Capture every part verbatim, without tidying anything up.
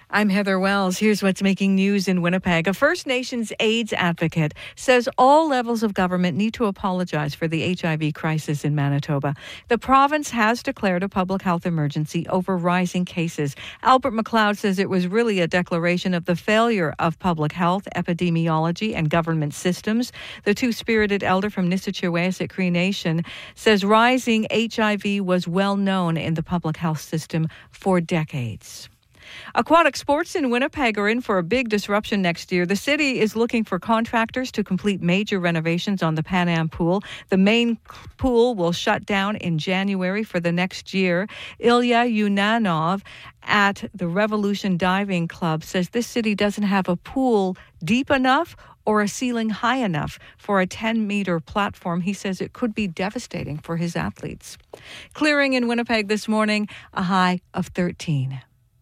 I'm Heather Wells. Here's what's making news in Winnipeg. A First Nations AIDS advocate says all levels of government need to apologize for the H I V crisis in Manitoba. The province has declared a public health emergency over rising cases. Albert McLeod says it was really a declaration of the failure of public health, epidemiology, and government systems. The two-spirited elder from Nissachawayassit Cree Nation says rising H I V was well known in the public health system for decades. Aquatic sports in Winnipeg are in for a big disruption next year. The city is looking for contractors to complete major renovations on the Pan Am pool. The main pool will shut down in January for the next year. Ilya Yunanov at the Revolution Diving Club says this city doesn't have a pool deep enough or a ceiling high enough for a ten-meter platform. He says it could be devastating for his athletes. Clearing in Winnipeg this morning, a high of thirteen.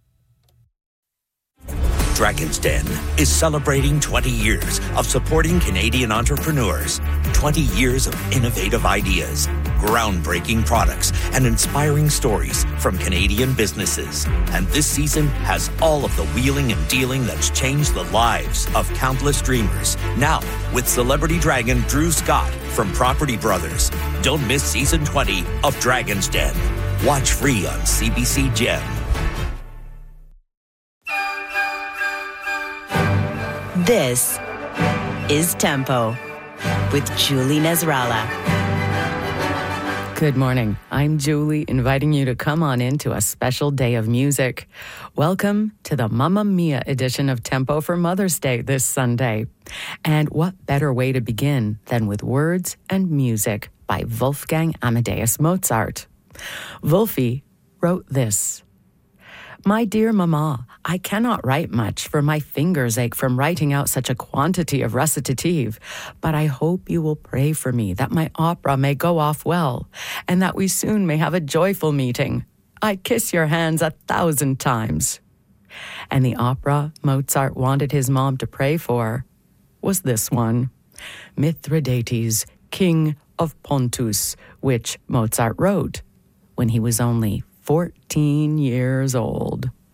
Dragon's Den is celebrating twenty years of supporting Canadian entrepreneurs. twenty years of innovative ideas, groundbreaking products, and inspiring stories from Canadian businesses. And this season has all of the wheeling and dealing that's changed the lives of countless dreamers. Now, with celebrity dragon Drew Scott from Property Brothers. Don't miss season twenty of Dragon's Den. Watch free on C B C Gem. This is Tempo with Julie Nezrala. Good morning. I'm Julie, inviting you to come on into a special day of music. Welcome to the Mamma Mia edition of Tempo for Mother's Day this Sunday. And what better way to begin than with words and music by Wolfgang Amadeus Mozart. Wolfie wrote this. My dear Mama, I cannot write much, for my fingers ache from writing out such a quantity of recitative, but I hope you will pray for me that my opera may go off well, and that we soon may have a joyful meeting. I kiss your hands a thousand times. And the opera Mozart wanted his mom to pray for was this one, Mithridates, King of Pontus, which Mozart wrote when he was only fourteen years old.